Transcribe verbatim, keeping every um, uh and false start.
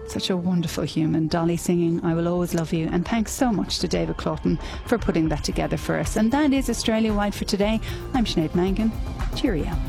Such a wonderful human. Dolly singing I Will Always Love You. And thanks so much to David Cloughton for putting that together for us. And that is Australia Wide for today. I'm Sinead Mangan. Cheerio.